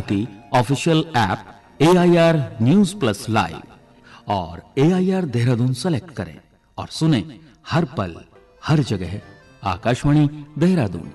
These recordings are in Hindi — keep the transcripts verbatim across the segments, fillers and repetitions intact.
Bharti official app A I R news plus live और ए आई आर देहरादून सेलेक्ट करें और सुने हर पल हर जगह आकाशवाणी देहरादून।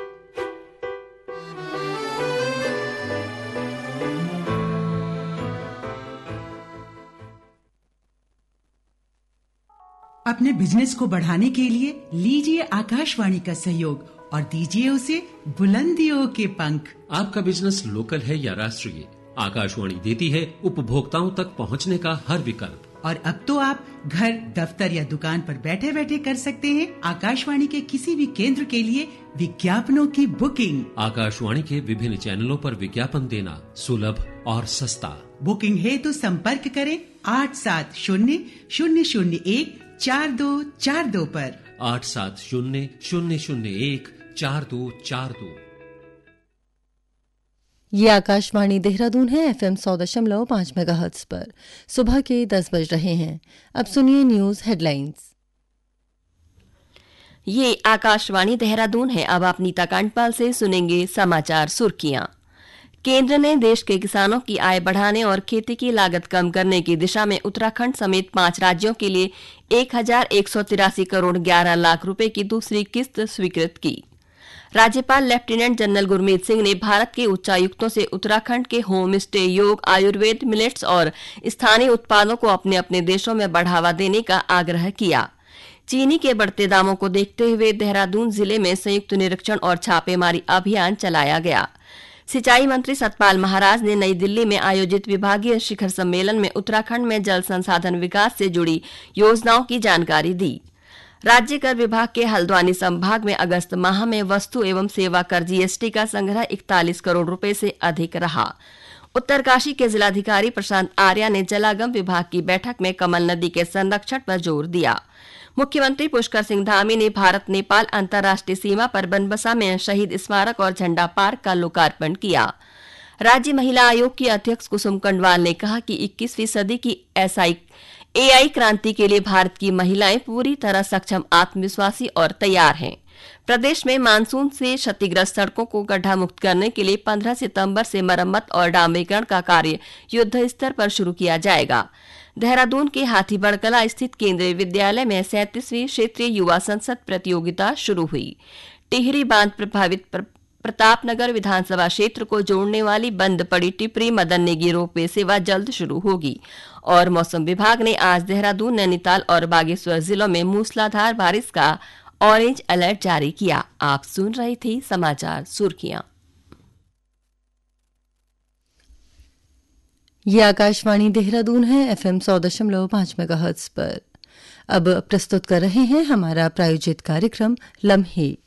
अपने बिजनेस को बढ़ाने के लिए लीजिए आकाशवाणी का सहयोग और दीजिए उसे बुलंदियों के पंख। आपका बिजनेस लोकल है या राष्ट्रीय, आकाशवाणी देती है उपभोक्ताओं तक पहुंचने का हर विकल्प। और अब तो आप घर, दफ्तर या दुकान पर बैठे बैठे कर सकते हैं आकाशवाणी के किसी भी केंद्र के लिए विज्ञापनों की बुकिंग। आकाशवाणी के विभिन्न चैनलों पर विज्ञापन देना सुलभ और सस्ता। बुकिंग है तो संपर्क करें आठ सात शून्य शून्य शून्य एक चार दो चार दो पर। आठ सात शून्य शून्य शून्य एक चार दो चार दो। ये आकाशवाणी देहरादून है एफ एम सौ दशमलव पाँच मेगाहर्ट्ज पर। सुबह के दस बज रहे हैं। अब सुनिए न्यूज हेडलाइंस। ये आकाशवाणी देहरादून है। अब आप नीता कांडपाल से सुनेंगे समाचार सुर्खियां। केंद्र ने देश के किसानों की आय बढ़ाने और खेती की लागत कम करने की दिशा में उत्तराखंड समेत पांच राज्यों के लिए एक हजार एक सौ तिरासी करोड़ ग्यारह लाख रुपए की दूसरी किस्त स्वीकृत की। राज्यपाल लेफ्टिनेंट जनरल गुरमीत सिंह ने भारत के उच्चायुक्तों से उत्तराखंड के होम स्टे, योग, आयुर्वेद, मिलेट्स और स्थानीय उत्पादों को अपने अपने देशों में बढ़ावा देने का आग्रह किया। चीनी के बढ़ते दामों को देखते हुए देहरादून जिले में संयुक्त निरीक्षण और छापेमारी अभियान चलाया गया। सिंचाई मंत्री सतपाल महाराज ने नई दिल्ली में आयोजित विभागीय शिखर सम्मेलन में उत्तराखंड में जल संसाधन विकास से जुड़ी योजनाओं की जानकारी दी। राज्य कर विभाग के हल्द्वानी संभाग में अगस्त माह में वस्तु एवं सेवा कर जी एस टी का संग्रह इकतालीस करोड़ रुपए से अधिक रहा। उत्तरकाशी के जिलाधिकारी प्रशांत आर्या ने जलागम विभाग की बैठक में कमल नदी के संरक्षण पर जोर दिया। मुख्यमंत्री पुष्कर सिंह धामी ने भारत नेपाल अंतर्राष्ट्रीय सीमा पर बनबसा में शहीद स्मारक और झंडा पार्क का लोकार्पण किया। राज्य महिला आयोग की अध्यक्ष कुसुम कंडवाल ने कहा कि इक्कीसवीं सदी की एसआई ए आई क्रांति के लिए भारत की महिलाएं पूरी तरह सक्षम, आत्मविश्वासी और तैयार हैं। प्रदेश में मानसून से क्षतिग्रस्त सड़कों को गड्ढा मुक्त करने के लिए पंद्रह सितंबर से मरम्मत और डामरीकरण का कार्य युद्ध स्तर पर शुरू किया जाएगा। देहरादून के हाथीबड़कला स्थित केंद्रीय विद्यालय में सैंतीसवीं क्षेत्रीय युवा संसद प्रतियोगिता शुरू हुई। टिहरी बांध प्रभावित प्र... प्रतापनगर विधानसभा क्षेत्र को जोड़ने वाली बंद पड़ी टिपरी मदन नेगी रोपवे सेवा जल्द शुरू होगी। और मौसम विभाग ने आज देहरादून, नैनीताल और बागेश्वर जिलों में मूसलाधार बारिश का ऑरेंज अलर्ट जारी किया। आप सुन रहे थे समाचार सुर्खियां। ये आकाशवाणी देहरादून है एफ एम सौ दशमलव पाँच मेगाहर्ट्ज पर। अब प्रस्तुत कर रहे हैं हमारा प्रायोजित कार्यक्रम लम्हे।